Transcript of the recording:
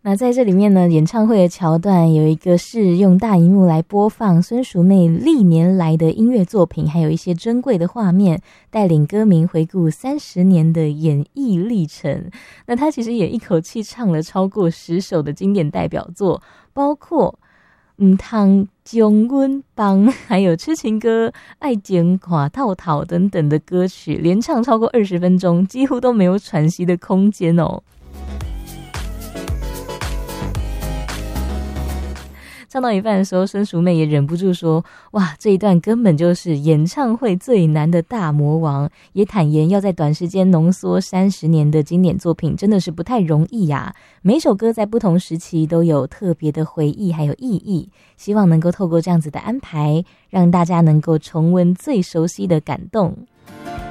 那在这里面呢，演唱会的桥段有一个是用大荧幕来播放孙淑媚历年来的音乐作品，还有一些珍贵的画面，带领歌迷回顾30年的演艺历程。那她其实也一口气唱了超过10首的经典代表作，包括汤将阮帮，还有痴情歌、爱情垮套套等等的歌曲，连唱超过20分钟，几乎都没有喘息的空间哦。唱到一半的时候，孙淑媚也忍不住说，哇，这一段根本就是演唱会最难的大魔王，也坦言要在短时间浓缩30年的经典作品真的是不太容易呀。每首歌在不同时期都有特别的回忆还有意义，希望能够透过这样子的安排，让大家能够重温最熟悉的感动。